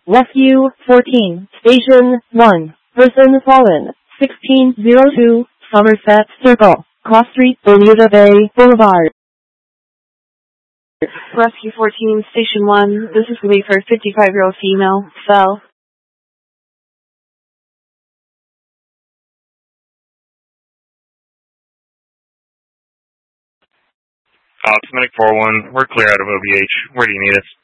Rescue 14, Station 1, person fallen, 1602, Somerset Circle, Cross Street, Bermuda Bay Boulevard. Rescue 14, Station 1, this is going to be for a 55-year-old female, fell. Medic 4-1, we're clear out of OBH. Where do you need us?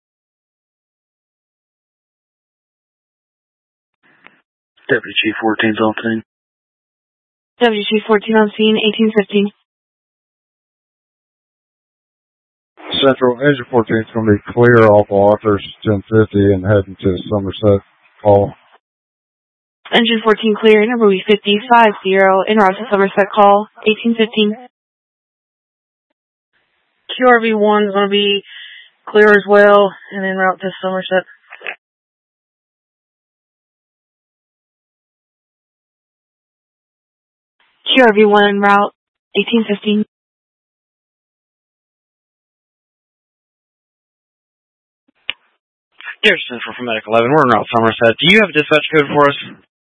Deputy Chief 14's on scene. Deputy Chief 14 on scene, 1850. Central Engine 14 is going to be clear off Arthur's 1050 and heading to Somerset Call. Engine 14 clear, number will be 5050, en route to Somerset Call, 1815. QRV1 is going to be clear as well and en route to Somerset. QRV1 en route, 1815. Here's Central from Medic 11. We're en route to Somerset. Do you have a dispatch code for us?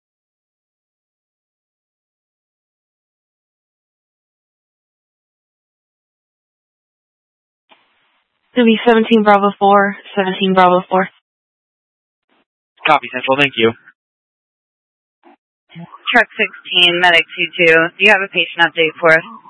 It'll be 17 Bravo 4, 17 Bravo 4. Copy, Central. Thank you. Truck 16, Medic 22. Do you have a patient update for us?